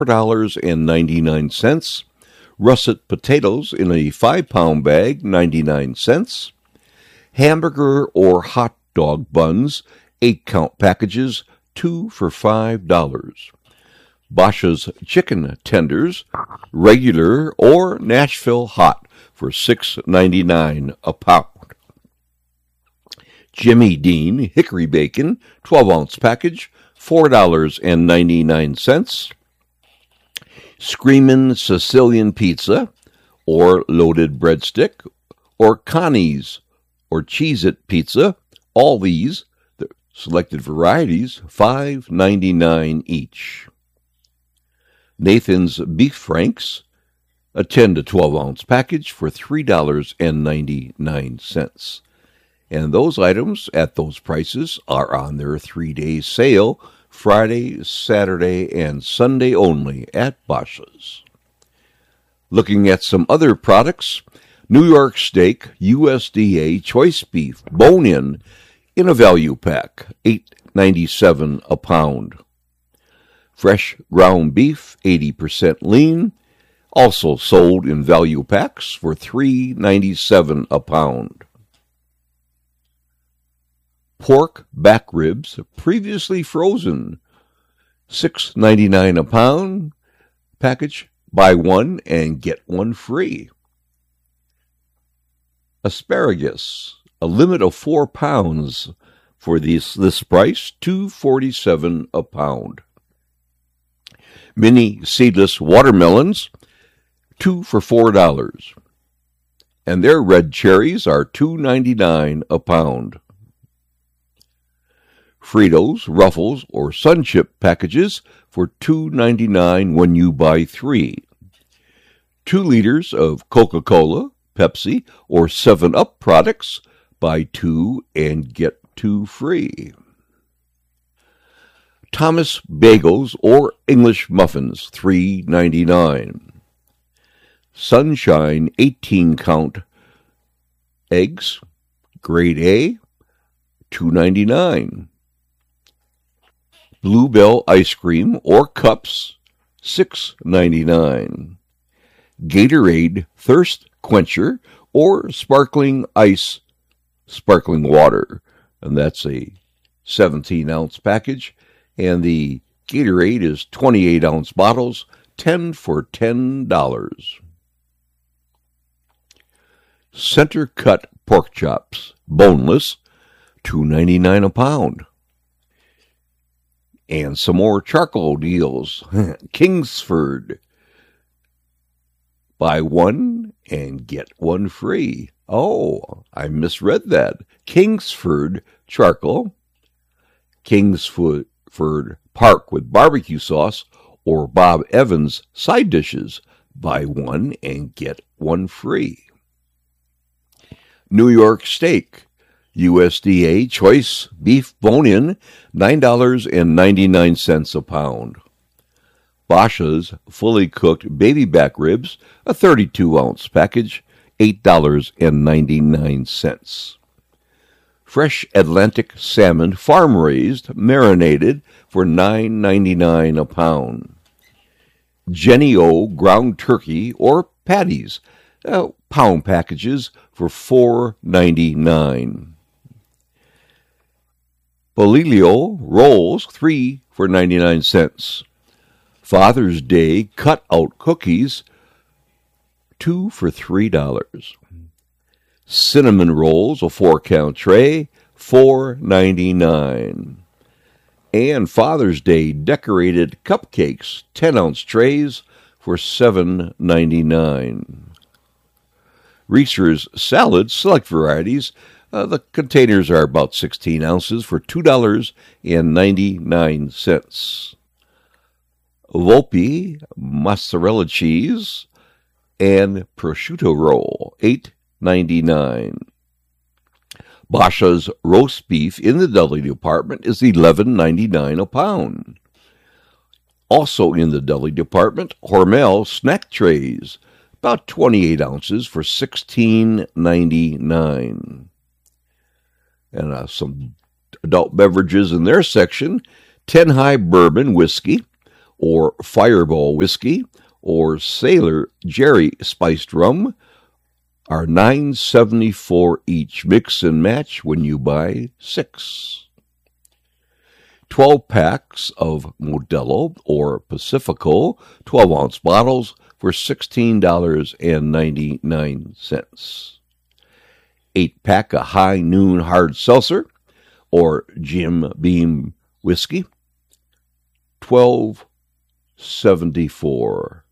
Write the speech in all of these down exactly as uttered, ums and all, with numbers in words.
four dollars and ninety-nine cents. Russet potatoes in a five-pound bag, ninety-nine cents. Hamburger or hot dog buns, eight-count packages, two for five dollars. Basha's chicken tenders, regular or Nashville hot, for six ninety-nine a pound. Jimmy Dean hickory bacon, twelve-ounce package, four dollars and ninety-nine cents. Screamin' Sicilian pizza, or loaded breadstick, or Connie's, or Cheez-It pizza, all these, the selected varieties, five ninety-nine each. Nathan's Beef Franks, a ten to twelve-ounce package for three dollars and ninety-nine cents. And those items at those prices are on their three-day sale, Friday, Saturday, and Sunday only at Basha's. Looking at some other products, New York Steak U S D A Choice Beef Bone-In in a value pack, eight ninety-seven a pound. Fresh ground beef, eighty percent lean, also sold in value packs for three ninety-seven a pound. Pork back ribs, previously frozen, six ninety-nine a pound. Package, buy one and get one free. Asparagus, a limit of four pounds for this this price, two forty-seven a pound. Mini seedless watermelons, two for four dollars, and their red cherries are two ninety-nine a pound. Fritos, Ruffles, or Sun Chip packages for two ninety-nine when you buy three. Two liters of Coca-Cola, Pepsi, or seven up products, buy two and get two free. Thomas Bagels or English Muffins, three ninety-nine. Sunshine eighteen-count eggs, grade A, two ninety-nine. Bluebell ice cream or cups, six ninety-nine. Gatorade thirst quencher or sparkling ice sparkling water, and that's a seventeen-ounce package, and the Gatorade is twenty-eight-ounce bottles, ten for ten dollars. Center cut pork chops, boneless, two ninety-nine a pound. And some more charcoal deals. Kingsford. Buy one and get one free. Oh, I misread that. Kingsford charcoal. Kingsford Park with barbecue sauce or Bob Evans side dishes. Buy one and get one free. New York Steak. U S D A Choice Beef Bone-In, nine dollars and ninety-nine cents a pound. Basha's Fully Cooked Baby Back Ribs, a thirty-two-ounce package, eight dollars and ninety-nine cents. Fresh Atlantic Salmon Farm-Raised, Marinated, for nine ninety-nine a pound. Jenny O Ground Turkey or Patties, uh, pound packages, for four ninety-nine. Bolilio rolls, three for ninety-nine cents. Father's Day cut-out cookies, two for three dollars. Cinnamon rolls, a four-count tray, four ninety-nine. And Father's Day decorated cupcakes, ten-ounce trays, for seven ninety-nine. Reese's Salad, select varieties. Uh, the containers are about sixteen ounces for two dollars and ninety-nine cents. Volpe mozzarella cheese and prosciutto roll, eight ninety-nine. Basha's roast beef in the deli department is eleven ninety-nine a pound. Also in the deli department, Hormel snack trays, about twenty-eight ounces for sixteen ninety-nine. And uh, some adult beverages in their section, ten High Bourbon Whiskey or Fireball whiskey or Sailor Jerry spiced rum are nine dollars and seventy-four cents each. Mix and match when you buy six. twelve packs of Modelo or Pacifico twelve ounce bottles for sixteen dollars and ninety-nine cents. eight pack of High Noon Hard Seltzer or Jim Beam whiskey, twelve dollars and seventy-four cents.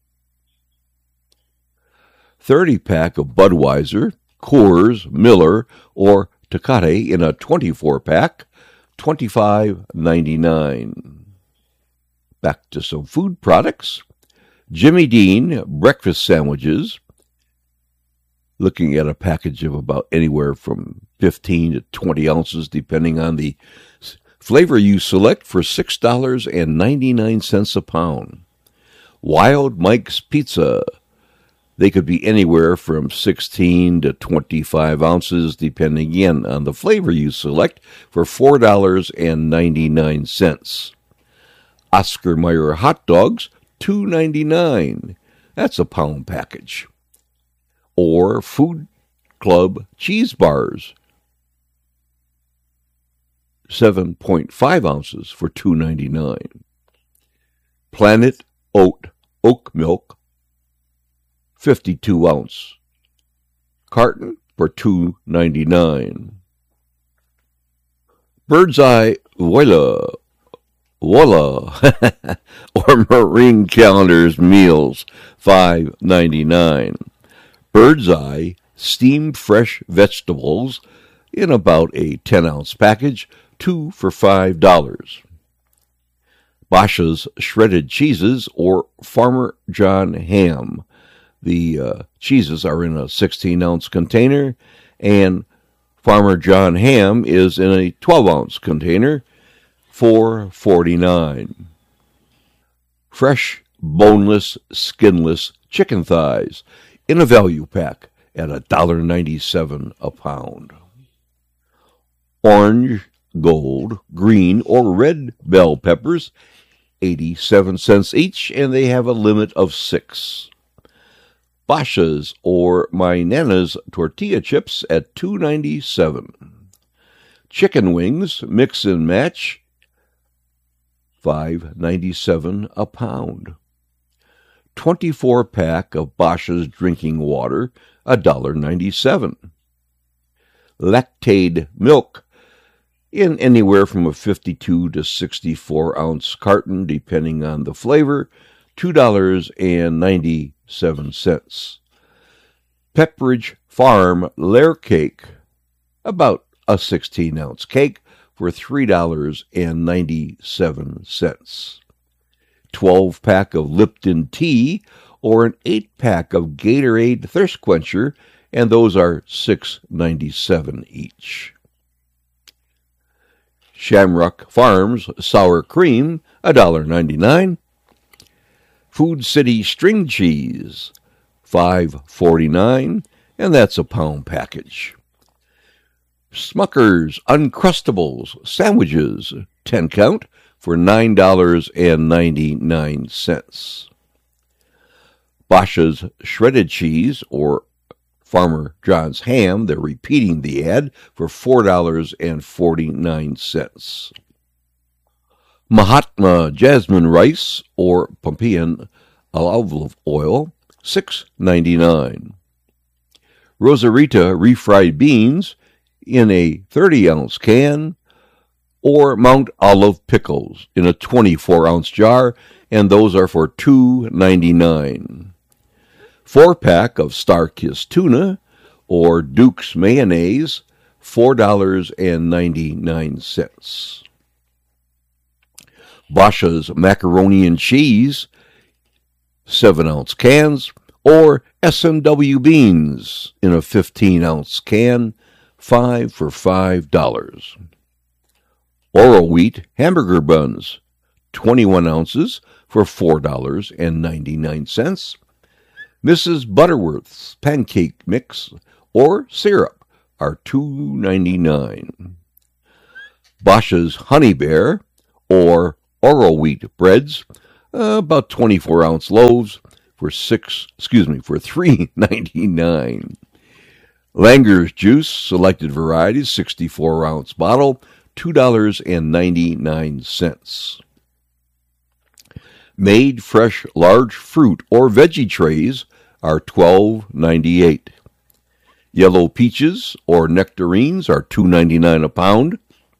thirty pack of Budweiser, Coors, Miller, or Tecate in a twenty-four pack, twenty-five dollars and ninety-nine cents. Back to some food products. Jimmy Dean breakfast sandwiches, looking at a package of about anywhere from fifteen to twenty ounces, depending on the flavor you select, for six dollars and ninety-nine cents a pound. Wild Mike's Pizza, they could be anywhere from sixteen to twenty-five ounces, depending again on the flavor you select, for four dollars and ninety-nine cents. Oscar Mayer hot dogs, two dollars and ninety-nine cents. That's a pound package. Or Food Club cheese bars, seven point five ounces for two dollars and ninety-nine cents. Planet Oat oat milk, fifty-two ounce carton for two dollars and ninety-nine cents. Bird's Eye Voila, Voila, or Marine Calendars meals, five dollars and ninety-nine cents. Bird's Eye steamed fresh vegetables in about a ten ounce package, two for five dollars. Basha's shredded cheeses or Farmer John ham. The uh, cheeses are in a sixteen ounce container, and Farmer John ham is in a twelve ounce container, four dollars and forty-nine cents. Fresh, boneless, skinless chicken thighs in a value pack at one dollar and ninety-seven cents a pound. Orange, gold, green, or red bell peppers, eighty-seven cents each, and they have a limit of six. Basha's or My Nana's tortilla chips at two dollars and ninety-seven cents. Chicken wings, mix and match, five dollars and ninety-seven cents a pound. twenty-four pack of Basha's drinking water, one dollar and ninety-seven cents. Lactaid milk in anywhere from a fifty-two to sixty-four ounce carton, depending on the flavor, two dollars and ninety-seven cents. Pepperidge Farm layer cake, about a sixteen ounce cake, for three dollars and ninety-seven cents. twelve pack of Lipton tea or an eight pack of Gatorade Thirst Quencher, and those are six dollars and ninety-seven cents each. Shamrock Farms sour cream, one dollar and ninety-nine cents. Food City string cheese, five dollars and forty-nine cents, and that's a pound package. Smucker's Uncrustables sandwiches, ten count, for nine dollars and ninety-nine cents. Basha's shredded cheese or Farmer John's ham, they're repeating the ad, for four dollars and forty-nine cents. Mahatma jasmine rice or Pompeian olive oil, six dollars and ninety-nine cents. Rosarita refried beans in a thirty ounce can, or Mount Olive pickles in a twenty-four ounce jar, and those are for two dollars and ninety-nine cents. Four pack of Star-Kissed tuna or Duke's mayonnaise, four dollars and ninety-nine cents. Basha's macaroni and cheese, seven ounce cans, or S and W beans in a fifteen ounce can, five for five dollars. Oro wheat hamburger buns, twenty-one ounces, for four dollars and ninety-nine cents. Missus Butterworth's pancake mix or syrup are two dollars and ninety-nine cents. Basha's Honey Bear or Oro wheat breads, uh, about twenty-four ounce loaves for six, excuse me, for three ninety-nine. Langer's juice, selected varieties, sixty-four ounce bottle, two dollars and ninety-nine cents. Made fresh large fruit or veggie trays are twelve ninety-eight. Yellow peaches or nectarines are two ninety-nine a pound.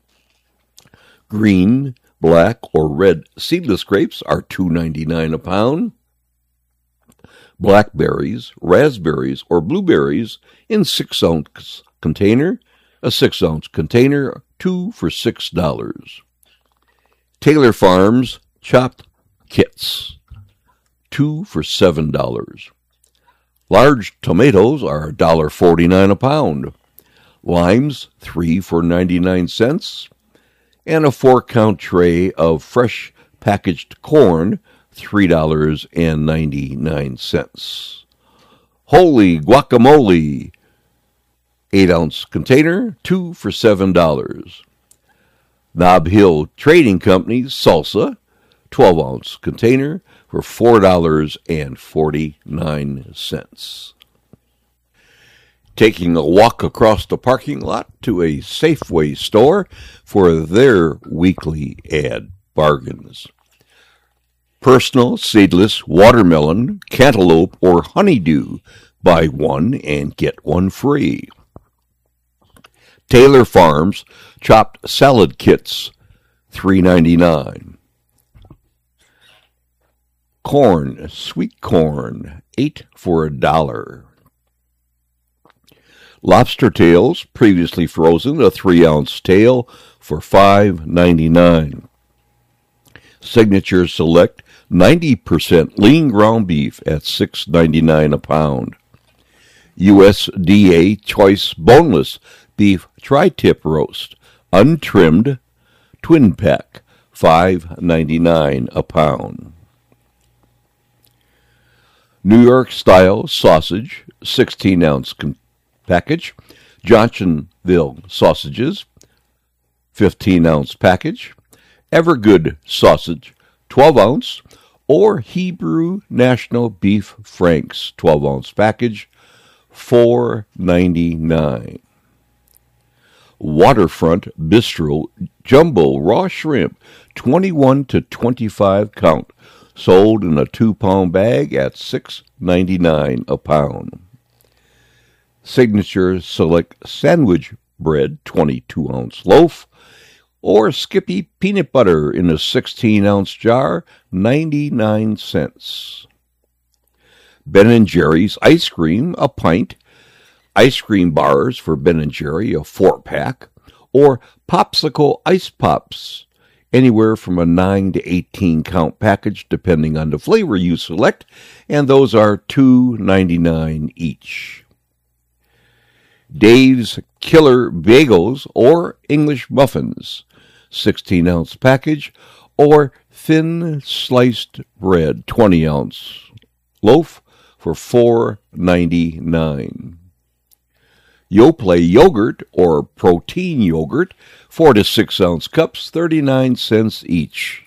Green, black, or red seedless grapes are two ninety-nine a pound. Blackberries, raspberries, or blueberries in six ounce container, a six ounce container, two for six dollars. Taylor Farms chopped kits, two for seven dollars. Large tomatoes are one dollar and forty-nine cents a pound. Limes, three for ninety-nine cents. And a four-count tray of fresh packaged corn, three dollars and ninety-nine cents. Holy guacamole, eight ounce container, two for seven dollars. Nob Hill Trading Company's salsa, twelve ounce container, for four dollars and forty-nine cents. Taking a walk across the parking lot to a Safeway store for their weekly ad bargains. Personal seedless watermelon, cantaloupe, or honeydew. Buy one and get one free. Taylor Farms chopped salad kits, three ninety-nine. Corn, sweet corn, eight for a dollar. Lobster tails, previously frozen, a three ounce tail for five ninety-nine. Signature Select ninety percent lean ground beef at six ninety-nine a pound. U S D A Choice Boneless Beef Tri-Tip Roast, untrimmed, twin pack, five ninety-nine a pound. New York Style Sausage, sixteen ounce con- package. Johnsonville Sausages, fifteen ounce package. Evergood Sausage, twelve ounce. Or Hebrew National Beef Franks, twelve ounce package, four ninety-nine. Waterfront Bistro Jumbo Raw Shrimp, twenty-one to twenty-five count, sold in a two-pound bag at six ninety-nine a pound. Signature Select Sandwich Bread, twenty-two ounce loaf, or Skippy Peanut Butter in a sixteen ounce jar, ninety-nine cents. Ben and Jerry's Ice Cream, a pint. Ice cream bars for Ben and Jerry, a four-pack. Or Popsicle Ice Pops, anywhere from a nine to eighteen count package, depending on the flavor you select, and those are two ninety-nine each. Dave's Killer Bagels or English Muffins, sixteen ounce package, or thin sliced bread, twenty ounce loaf for four ninety-nine. Yoplait yogurt or protein yogurt, four to six ounce cups, thirty-nine cents each.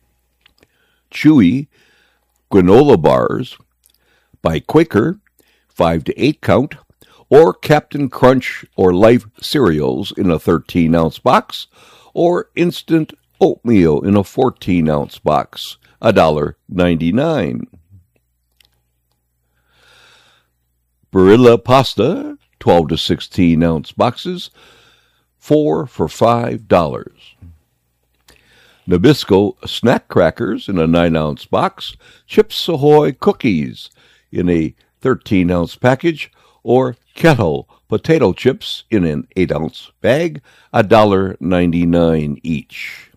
Chewy granola bars by Quaker, five to eight count, or Captain Crunch or Life cereals in a thirteen ounce box, or instant oatmeal in a fourteen ounce box, one dollar and ninety-nine cents. Barilla pasta, twelve to sixteen ounce boxes, four for five dollars. Nabisco snack crackers in a nine ounce box, Chips Ahoy cookies in a thirteen ounce package, or Kettle potato chips in an eight ounce bag, one dollar and ninety-nine cents each.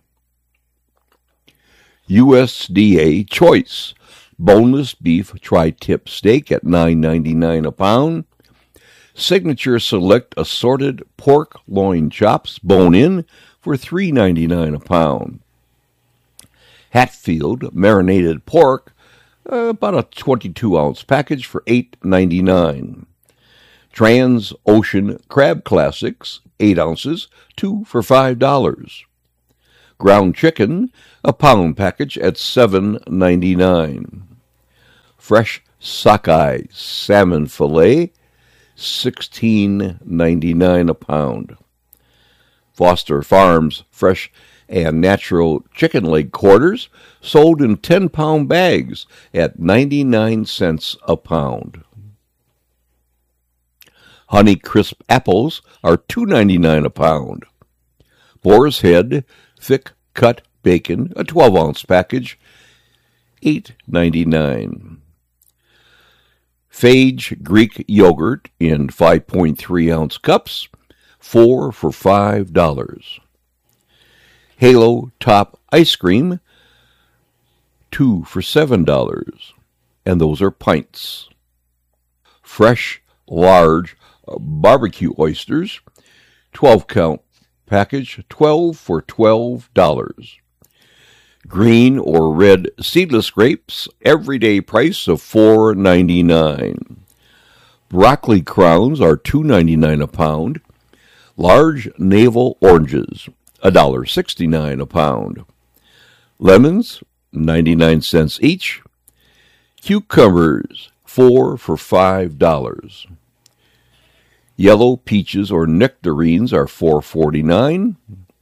U S D A Choice boneless beef tri-tip steak at nine ninety-nine a pound. Signature Select assorted pork loin chops bone-in for three ninety-nine a pound. Hatfield marinated pork, uh, about a twenty-two ounce package for eight ninety-nine. Trans-Ocean Crab Classics, eight ounces, two for five dollars. ground chicken, a pound package at seven ninety-nine. Fresh sockeye salmon fillet, sixteen ninety-nine a pound. Foster Farms fresh and natural chicken leg quarters sold in ten-pound bags at ninety-nine cents a pound. Honey Crisp apples are two ninety-nine a pound. Boar's Head thick cut bacon, a twelve-ounce package, eight ninety-nine. Phage Greek yogurt in five point three ounce cups, four for five dollars. Halo Top ice cream, two for seven dollars, and those are pints. Fresh large barbecue oysters, twelve count package, twelve for twelve dollars. Green or red seedless grapes, everyday price of four ninety-nine. Broccoli crowns are two ninety-nine a pound. Large navel oranges, one sixty-nine a pound. Lemons, ninety-nine cents each. Cucumbers, four for five dollars. Yellow peaches or nectarines are four forty-nine.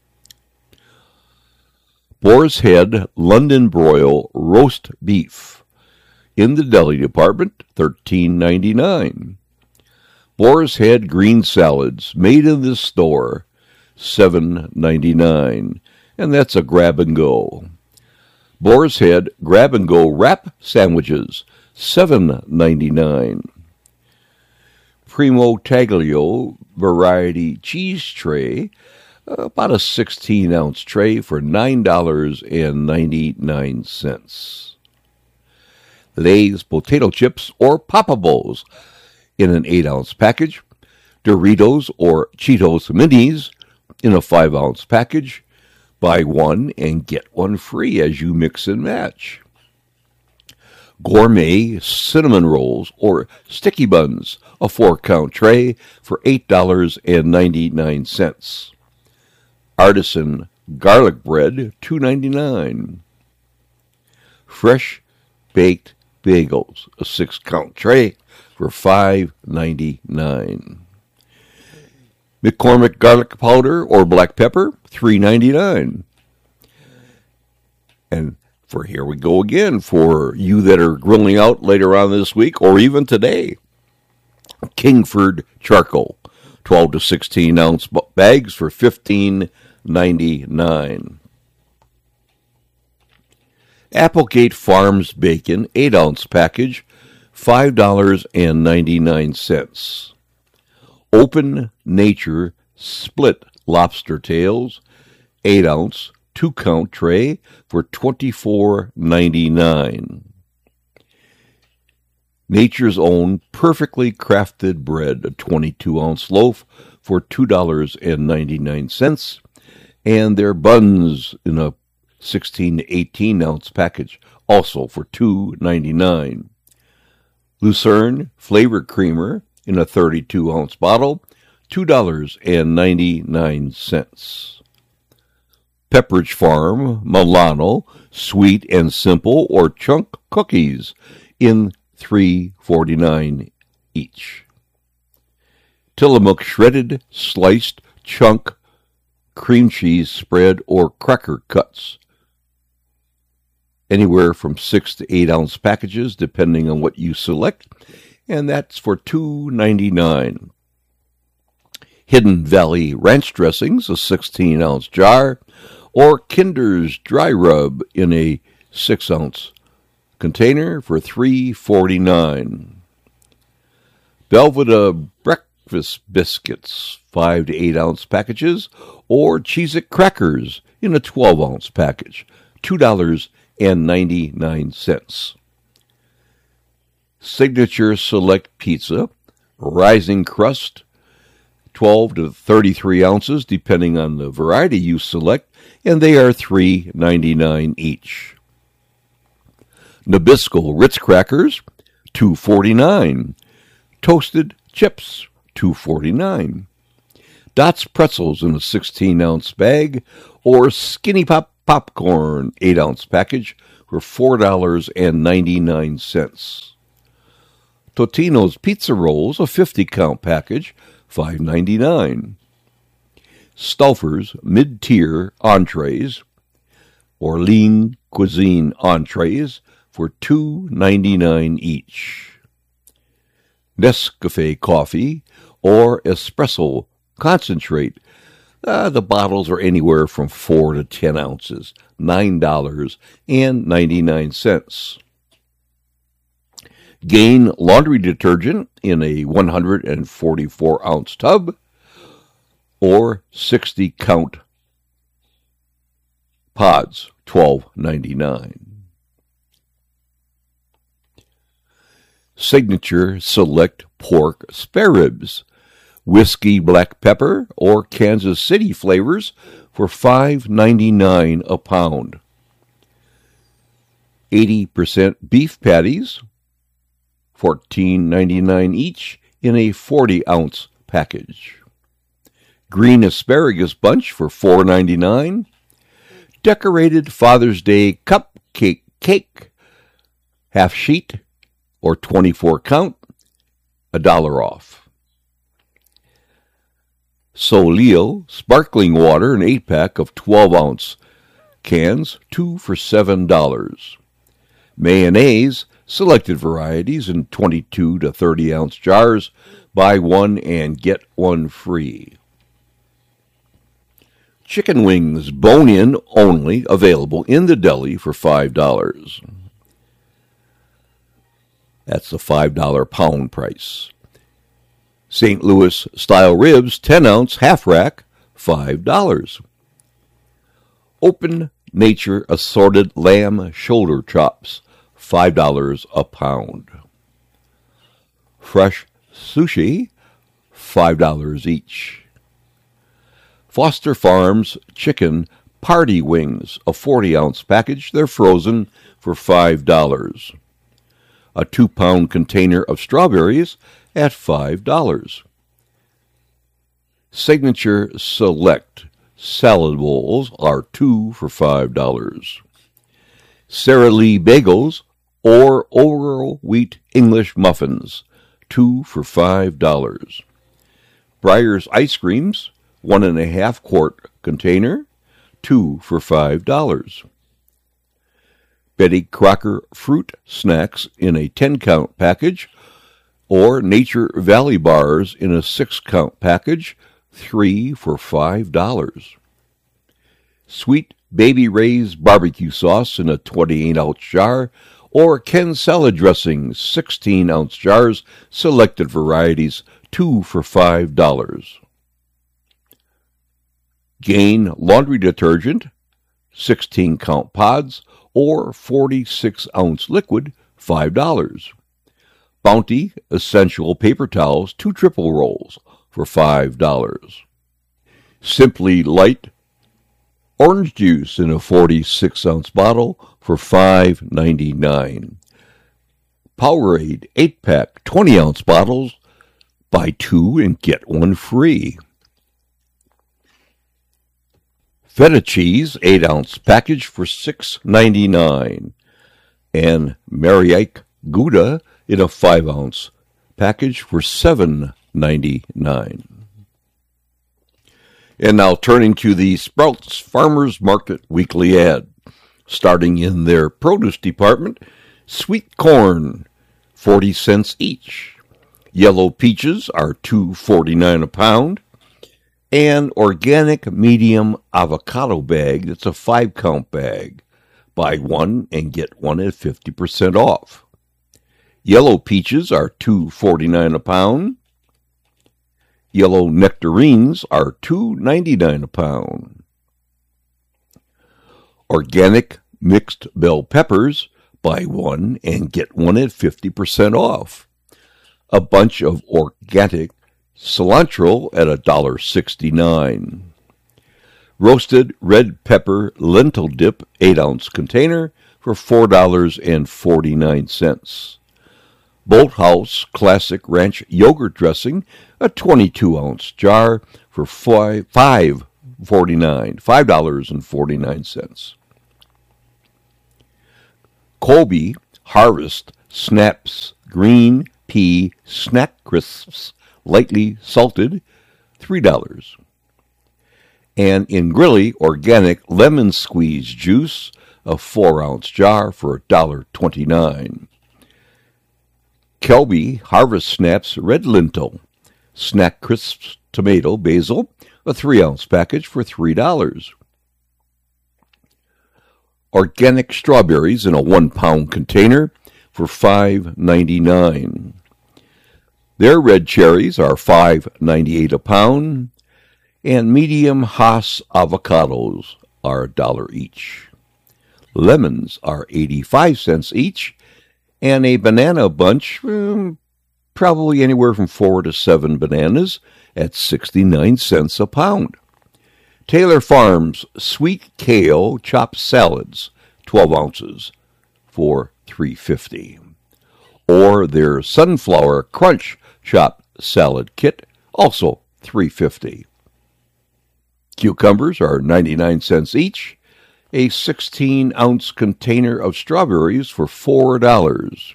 Boar's Head London broil roast beef in the deli department, thirteen ninety-nine. Boar's Head green salads made in this store, seven ninety-nine, and that's a grab and go. Boar's Head grab and go wrap sandwiches, seven ninety-nine. Primo Taglio variety cheese tray, about a sixteen ounce tray for nine ninety-nine. Lay's potato chips or Poppables in an eight ounce package. Doritos or Cheetos Minis in a five ounce package. Buy one and get one free as you mix and match. Gourmet cinnamon rolls or sticky buns, a four count tray for eight ninety-nine. Artisan garlic bread, two ninety-nine. Fresh baked bagels, a six count tray for five ninety-nine. McCormick garlic powder or black pepper, three ninety-nine. And for here we go again, for you that are grilling out later on this week or even today, Kingsford charcoal, twelve to sixteen ounce bags for fifteen ninety-nine. Applegate Farms bacon, eight ounce package, five ninety-nine. Open Nature split lobster tails, eight ounce, two count tray for twenty-four ninety-nine. Nature's Own perfectly crafted bread, a twenty-two ounce loaf for two ninety-nine. And their buns in a sixteen to eighteen ounce package, also for two ninety-nine. Lucerne Flavor Creamer in a thirty-two ounce bottle, two ninety-nine. Pepperidge Farm Milano Sweet and Simple or Chunk Cookies in three forty-nine each. Tillamook Shredded Sliced Chunk Cream Cheese Spread or Cracker Cuts, anywhere from six to eight ounce packages depending on what you select, and that's for two ninety-nine. Hidden Valley Ranch Dressings, a sixteen ounce jar, or Kinder's Dry Rub in a six ounce container for three forty-nine. Belvedere Breakfast Biscuits, five to eight ounce packages, or Cheez-It Crackers in a twelve ounce package, two ninety-nine. Signature Select Pizza, Rising Crust, twelve to thirty-three ounces, depending on the variety you select, and they are three ninety-nine each. Nabisco Ritz Crackers, two forty-nine. Toasted Chips, two forty-nine. Dots pretzels in a sixteen ounce bag, or Skinny Pop popcorn eight ounce package for four dollars and ninety-nine cents. Totino's pizza rolls, a fifty count package, five dollars and ninety-nine cents. Stauffer's mid-tier entrees, or lean cuisine entrees, for two dollars and ninety-nine cents each. Nescafe coffee or espresso concentrate. Uh, the bottles are anywhere from four to ten ounces, nine dollars and ninety-nine cents. Gain laundry detergent in a one hundred forty-four ounce tub, or sixty count pods, twelve dollars and ninety-nine cents. Signature Select Pork Spare Ribs, whiskey black pepper or Kansas City flavors for five dollars and ninety-nine cents a pound. eighty percent beef patties, fourteen dollars and ninety-nine cents each in a forty ounce package. Green asparagus bunch for four dollars and ninety-nine cents. Decorated Father's Day cupcake cake, half sheet or twenty-four count, a dollar off. Solio sparkling water, an eight pack of twelve ounce cans, two for seven dollars. Mayonnaise, selected varieties in twenty-two to thirty ounce jars, buy one and get one free. Chicken wings, bone-in only, available in the deli for five dollars. That's the five dollar pound price. Saint Louis style ribs, ten ounce half rack, five dollars. Open Nature assorted lamb shoulder chops, five dollars a pound. Fresh sushi, five dollars each. Foster Farms chicken party wings, a forty ounce package. They're frozen for five dollars. A two pound container of strawberries at five dollars. Signature Select salad bowls are two for five dollars. Sara Lee bagels or Oral Wheat English muffins, two for five dollars. Breyer's ice creams, one and a half quart container, two for five dollars. Betty Crocker fruit snacks in a ten count package, or Nature Valley bars in a six count package, three for five dollars. Sweet Baby Ray's barbecue sauce in a twenty-eight ounce jar, or Ken salad dressing, sixteen ounce jars, selected varieties, two for five dollars. Gain laundry detergent, sixteen count pods, or forty-six ounce liquid, five dollars. Bounty essential paper towels, two triple rolls, for five dollars. Simply Light orange juice in a forty-six ounce bottle for five dollars and ninety-nine cents. Powerade eight pack twenty ounce bottles, buy two and get one free. Feta cheese eight ounce package for six dollars and ninety-nine cents. And Mariake Gouda in a five ounce package for seven dollars and ninety-nine cents. And now turning to the Sprouts Farmers Market weekly ad. Starting in their produce department, sweet corn, forty cents each. Yellow peaches are two dollars and forty-nine cents a pound. And organic medium avocado bag, that's a five count bag. Buy one and get one at fifty percent off. Yellow peaches are two dollars and forty-nine cents a pound. Yellow nectarines are two dollars and ninety-nine cents a pound. Organic mixed bell peppers, buy one and get one at fifty percent off. A bunch of organic cilantro at one dollar and sixty-nine cents. Roasted red pepper lentil dip, eight ounce container for four dollars and forty-nine cents. Bolthouse Classic Ranch Yogurt Dressing, a twenty-two ounce jar for five five forty nine, five dollars and forty nine cents. Colby Harvest Snaps Green Pea Snack Crisps, lightly salted, three dollars. And Ingrilli Organic Lemon Squeeze Juice, a four ounce jar for one dollar and twenty-nine cents. Kelby Harvest Snaps Red Lentil Snack Crisps Tomato Basil, a three ounce package for three dollars. Organic strawberries in a one pound container for five ninety-nine. Their red cherries are five ninety-eight a pound, and medium Hass avocados are a dollar each. Lemons are eighty-five cents each, and a banana bunch, um, probably anywhere from four to seven bananas, at sixty-nine cents a pound. Taylor Farms Sweet Kale Chopped Salads, twelve ounces, for three fifty. Or their Sunflower Crunch Chopped Salad Kit, also three fifty. Cucumbers are ninety-nine cents each. A sixteen ounce container of strawberries for four dollars.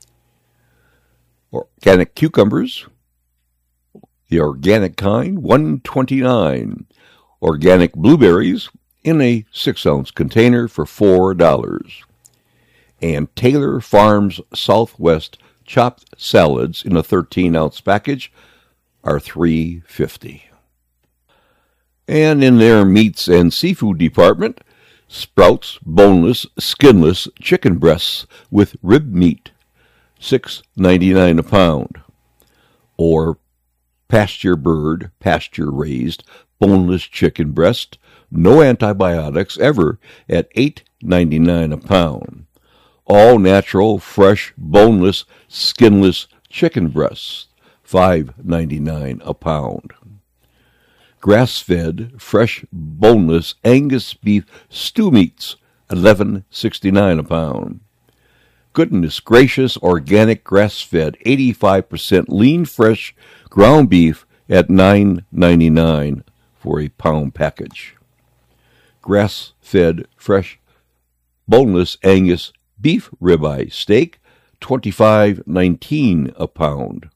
Organic cucumbers, the organic kind, one twenty-nine. Organic blueberries in a six ounce container for four dollars. And Taylor Farms Southwest chopped salads in a thirteen ounce package are three fifty. And in their meats and seafood department, Sprouts boneless, skinless chicken breasts with rib meat, six ninety-nine a pound. Or pasture bird, pasture raised, boneless chicken breast, no antibiotics ever, at eight ninety-nine a pound. All natural, fresh, boneless, skinless chicken breasts, five ninety-nine a pound. Grass-fed, fresh, boneless Angus beef stew meats, eleven sixty-nine a pound. Goodness gracious, organic grass-fed, eighty-five percent lean, fresh ground beef at nine ninety-nine for a pound package. Grass-fed, fresh, boneless Angus beef ribeye steak, twenty-five nineteen a pound.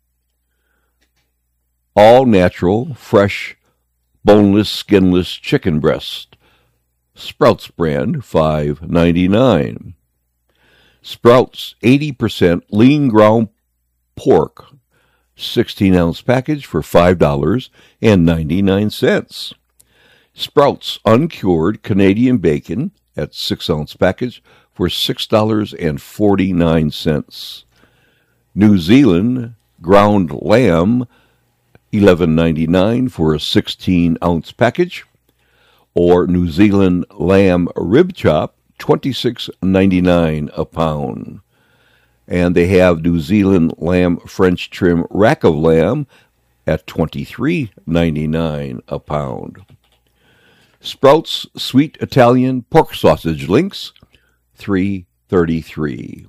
All natural, fresh, boneless, skinless chicken breast, Sprouts brand, five ninety-nine. Sprouts eighty percent lean ground pork, sixteen ounce package for five dollars and ninety-nine cents. Sprouts uncured Canadian bacon at six ounce package for six dollars and forty-nine cents. New Zealand ground lamb, eleven ninety-nine for a sixteen ounce package. Or New Zealand lamb rib chop, twenty-six ninety-nine a pound. And they have New Zealand lamb French trim rack of lamb at twenty-three ninety-nine a pound. Sprouts sweet Italian pork sausage links, three thirty-three.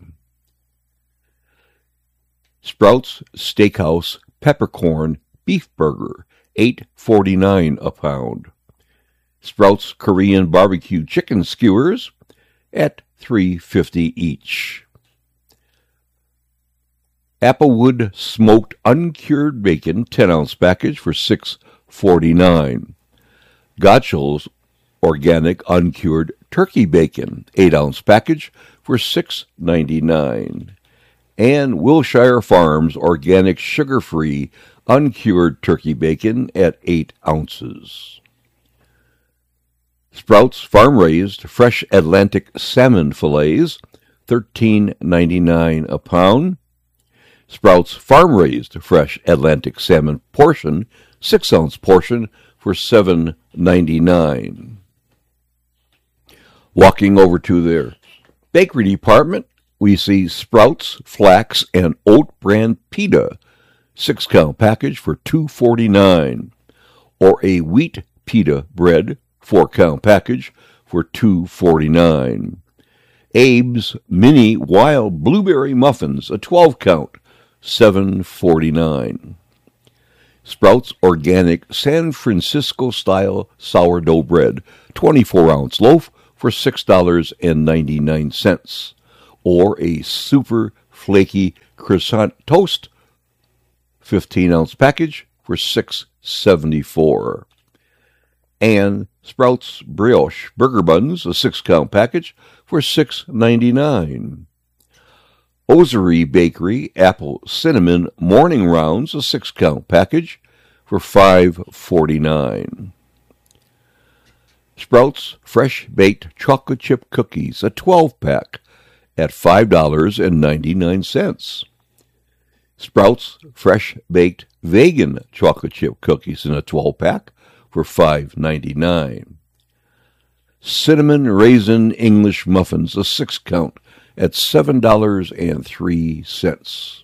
Sprouts Steakhouse peppercorn beef burger, eight forty-nine a pound. Sprouts Korean barbecue chicken skewers at three fifty each. Applewood smoked uncured bacon, ten ounce package for six forty-nine. Gottschall's organic uncured turkey bacon, eight ounce package for six ninety-nine. And Wilshire Farms organic sugar-free uncured turkey bacon at eight ounces. Sprouts farm-raised fresh Atlantic salmon fillets, thirteen ninety-nine a pound. Sprouts farm-raised fresh Atlantic salmon portion, six ounce portion for seven ninety-nine. Walking over to their bakery department, we see Sprouts Flax and Oat brand pita, six count package for two forty-nine, or a wheat pita bread, four count package for two forty-nine. Abe's Mini Wild Blueberry Muffins, a twelve count, seven forty-nine. Sprouts Organic San Francisco-style sourdough bread, twenty-four ounce loaf for six dollars and ninety-nine cents. Or a super flaky croissant toast, fifteen ounce package for six seventy-four. And Sprouts Brioche Burger Buns, a six count package for six ninety-nine. Osery Bakery Apple Cinnamon Morning Rounds, a six count package for five forty-nine. Sprouts Fresh Baked Chocolate Chip Cookies, a twelve pack at five dollars and ninety-nine cents. Sprouts Fresh Baked Vegan Chocolate Chip Cookies in a twelve pack for five ninety-nine. Cinnamon Raisin English Muffins, a six count at seven dollars and three cents.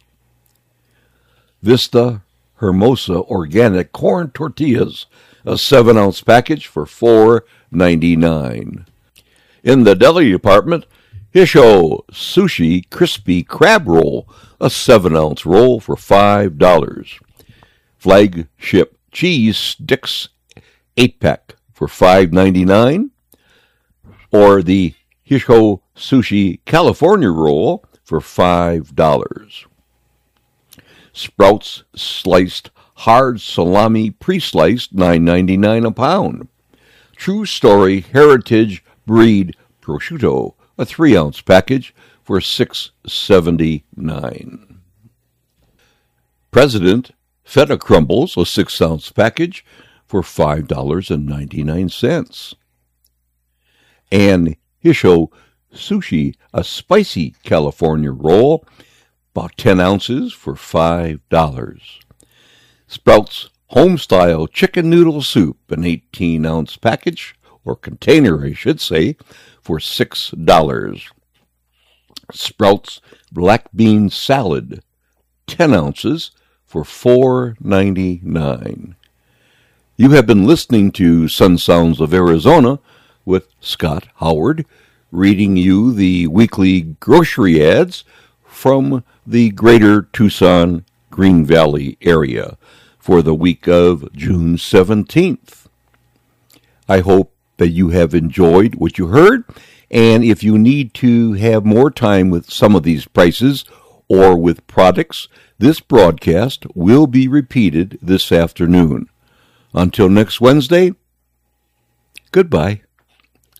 Vista Hermosa Organic Corn Tortillas, a seven ounce package for four ninety-nine. In the deli department, Hisho Sushi Crispy Crab Roll, a seven ounce roll for five dollars. Flagship Cheese Sticks eight pack for five ninety-nine. Or the Hisho Sushi California Roll for five dollars. Sprouts Sliced Hard Salami Pre-Sliced, nine ninety-nine a pound. True Story Heritage Breed Prosciutto, a three ounce package for six seventy-nine. President Feta Crumbles, a six ounce package for five dollars and ninety-nine cents. And Hisho Sushi, a spicy California roll, about ten ounces for five dollars. Sprouts Homestyle Chicken Noodle Soup, an eighteen ounce package, or container I should say, for six dollars. Sprouts Black Bean Salad, ten ounces for four ninety-nine. You have been listening to Sun Sounds of Arizona with Scott Howard, reading you the weekly grocery ads from the greater Tucson, Green Valley area for the week of June seventeenth. I hope that you have enjoyed what you heard, and if you need to have more time with some of these prices or with products, this broadcast will be repeated this afternoon. Until next Wednesday, goodbye.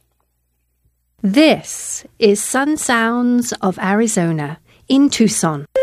This is Sun Sounds of Arizona in Tucson.